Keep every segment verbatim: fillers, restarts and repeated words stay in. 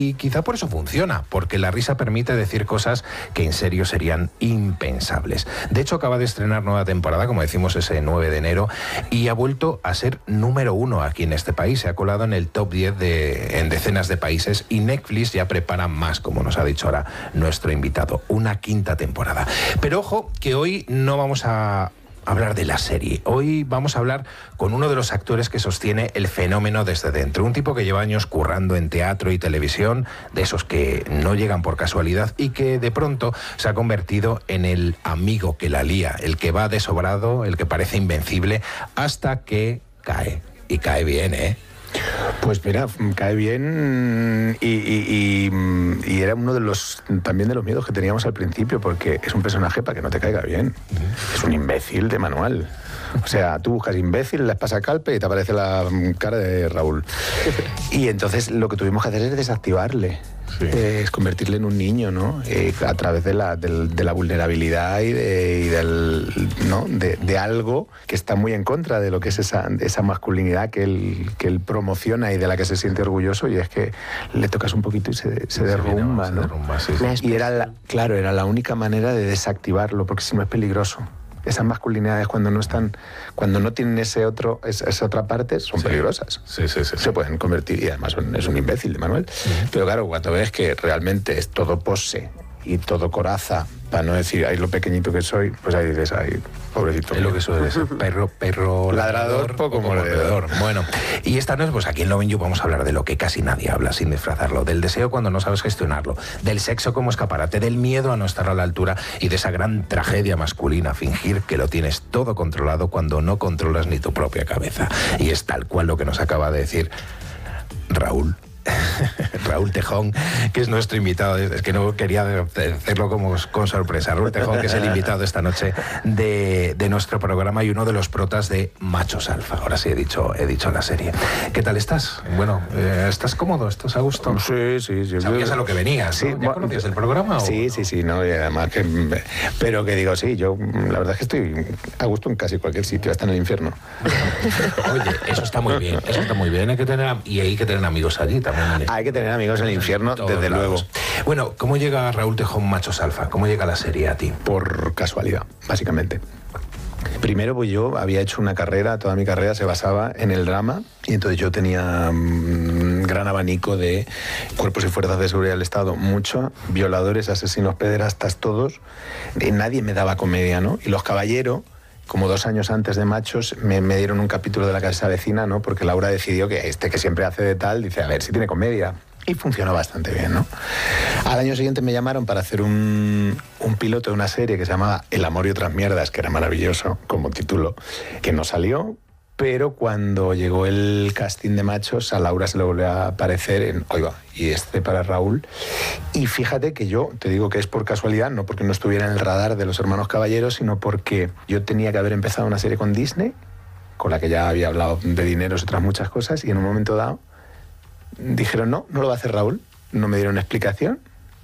Y quizá por eso funciona, porque la risa permite decir cosas que en serio serían impensables. De hecho, acaba de estrenar nueva temporada, como decimos, ese nueve de enero, y ha vuelto a ser número uno aquí en este país. Se ha colado en el top diez de, en decenas de países, y Netflix ya prepara más, como nos ha dicho ahora nuestro invitado, una quinta temporada. Pero ojo, que hoy no vamos a hablar de la serie. Hoy vamos a hablar con uno de los actores que sostiene el fenómeno desde dentro. Un tipo que lleva años currando en teatro y televisión, de esos que no llegan por casualidad y que de pronto se ha convertido en el amigo que la lía, el que va de sobrado, el que parece invencible, hasta que cae. Y cae bien, ¿eh? Pues mira, cae bien y, y, y, y era uno de los también de los miedos que teníamos al principio, porque es un personaje para que no te caiga bien. Es un imbécil de manual. O sea, tú buscas imbécil, le pasas calpe y te aparece la cara de Raúl. Y entonces lo que tuvimos que hacer es desactivarle. Sí. Eh, es convertirle en un niño, ¿no? Eh, a través de la, de, de la vulnerabilidad y, de, y del, ¿no? de, de algo que está muy en contra de lo que es esa, esa masculinidad que él, que él promociona y de la que se siente orgulloso, y es que le tocas un poquito y se, se derrumba, sí, ¿no? Se derrumba, sí, sí. Y era, la, claro, era la única manera de desactivarlo, porque si no es peligroso. Esas masculinidades, cuando no están, cuando no tienen ese otro, esa, esa otra parte, son sí. peligrosas. Sí, sí, sí, Se sí. pueden convertir, y además es un imbécil de Manuel. Sí. Pero claro, cuando ves que realmente es todo pose y todo coraza, para no decir, ay, lo pequeñito que soy, pues ahí dices, ay, pobrecito. Es lo que suele ser, perro, perro ladrador, poco mordedor. Bueno, y esta noche, pues aquí en Lovin' You vamos a hablar de lo que casi nadie habla, sin disfrazarlo, del deseo cuando no sabes gestionarlo, del sexo como escaparate, del miedo a no estar a la altura y de esa gran tragedia masculina, fingir que lo tienes todo controlado cuando no controlas ni tu propia cabeza. Y es tal cual lo que nos acaba de decir Raúl. Raúl Tejón, que es nuestro invitado. Es que no quería hacerlo como con sorpresa. Raúl Tejón, que es el invitado esta noche de, de nuestro programa y uno de los protas de Machos Alfa. Ahora sí he dicho, he dicho la serie. ¿Qué tal estás? Bueno, eh, ¿estás cómodo? ¿Estás a gusto? Sí, sí, sí. ¿Sabías a lo que venías? Sí, ¿no? ¿Ya conocías el programa? Sí, o... sí, sí, no, y además que, pero que digo, sí, yo la verdad es que estoy a gusto en casi cualquier sitio, hasta en el infierno. Oye, eso está muy bien, eso está muy bien. Hay que tener, y hay que tener amigos allí también. Hay que tener amigos en el infierno, desde luego. Bueno, ¿cómo llega Raúl Tejón Machos Alfa? ¿Cómo llega la serie a ti? Por casualidad, básicamente. Primero, pues yo había hecho una carrera, toda mi carrera se basaba en el drama, y entonces yo tenía un gran abanico de cuerpos y fuerzas de seguridad del Estado, mucho, violadores, asesinos, pederastas, todos. Y nadie me daba comedia, ¿no? Y Los Caballeros, como dos años antes de Machos, me, me dieron un capítulo de La Casa Vecina, ¿no? Porque Laura decidió que este que siempre hace de tal, dice, a ver si tiene comedia. Y funcionó bastante bien, ¿no? Al año siguiente me llamaron para hacer un, un piloto de una serie que se llamaba El amor y otras mierdas, que era maravilloso como título, que no salió, pero cuando llegó el casting de Machos, a Laura se le volvió a aparecer en, oiga, y este para Raúl. Y fíjate que yo, te digo que es por casualidad, no porque no estuviera en el radar de los hermanos Caballeros, sino porque yo tenía que haber empezado una serie con Disney, con la que ya había hablado de dineros y otras muchas cosas, y en un momento dado dijeron, no, no lo va a hacer Raúl. No me dieron explicación.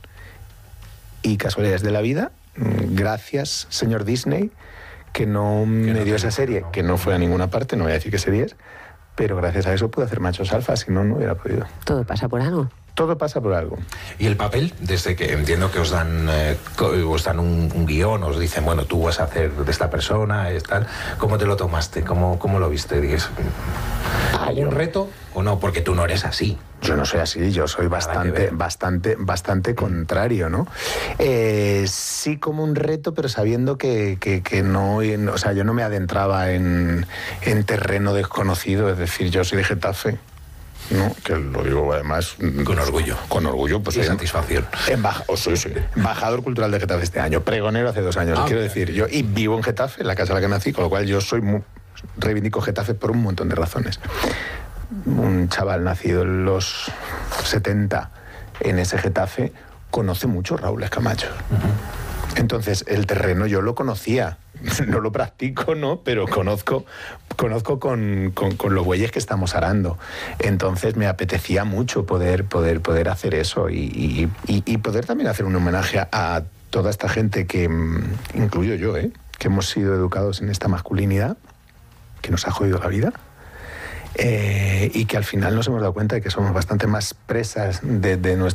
Y casualidades de la vida, gracias, señor Disney, que no que me no dio esa serie, no. que no fue a ninguna parte, no voy a decir qué serie es, pero gracias a eso pude hacer Machos Alfa, si no, no hubiera podido. Todo pasa por algo. Todo pasa por algo. ¿Y el papel? Desde que entiendo que os dan, eh, os dan un, un guión, os dicen, bueno, tú vas a hacer de esta persona, es tal. ¿Cómo te lo tomaste? ¿Cómo, cómo lo viste? ¿Dices, ¿hay un reto o no? Porque tú no eres así. Yo no soy así, yo soy bastante, bastante, bastante contrario, ¿no? Eh, sí como un reto, pero sabiendo que, que, que no, o sea, yo no me adentraba en, en terreno desconocido, es decir, yo soy de Getafe. No, que lo digo además con orgullo, con orgullo, pues y satisfacción. Embaja, oh, soy, soy, embajador cultural de Getafe este año, pregonero hace dos años, ah, quiero okay. decir, yo y vivo en Getafe, en la casa en la que nací, con lo cual yo soy muy, reivindico Getafe por un montón de razones. Un chaval nacido en los setenta en ese Getafe conoce mucho a Raúl Escamacho. Uh-huh. Entonces el terreno yo lo conocía. No lo practico, ¿no? Pero conozco, conozco con, con, con los bueyes que estamos arando. Entonces me apetecía mucho poder, poder, poder hacer eso y, y, y, y poder también hacer un homenaje a, a toda esta gente que, incluyo yo, ¿eh? Que hemos sido educados en esta masculinidad, que nos ha jodido la vida. Eh, y que al final nos hemos dado cuenta de que somos bastante más presas de, de nuestro